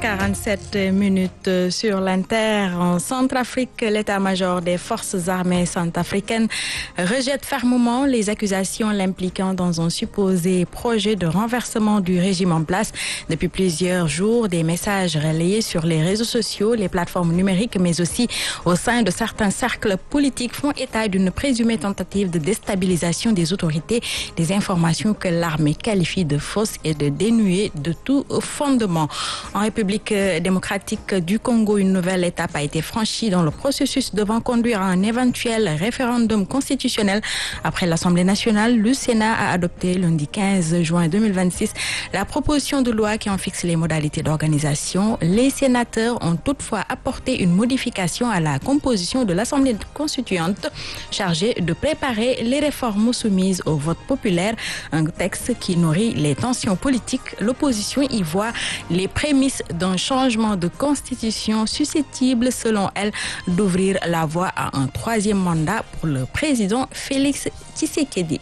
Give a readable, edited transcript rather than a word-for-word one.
7h47 sur l'Inter. En Centrafrique, l'état-major des forces armées centrafricaines rejette fermement les accusations l'impliquant dans un supposé projet de renversement du régime en place. Depuis plusieurs jours, des messages relayés sur les réseaux sociaux, les plateformes numériques, mais aussi au sein de certains cercles politiques font état d'une présumée tentative de déstabilisation des autorités, des informations que l'armée qualifie de fausses et de dénuées de tout fondement. En République démocratique du Congo, une nouvelle étape a été franchie dans le processus devant conduire à un éventuel référendum constitutionnel. Après l'Assemblée nationale, le Sénat a adopté lundi 15 juin 2026 la proposition de loi qui en fixe les modalités d'organisation. Les sénateurs ont toutefois apporté une modification à la composition de l'Assemblée constituante chargée de préparer les réformes soumises au vote populaire, un texte qui nourrit les tensions politiques. L'opposition y voit les prémices d'un changement de constitution susceptible, selon elle, d'ouvrir la voie à un troisième mandat pour le président Félix Tshisekedi.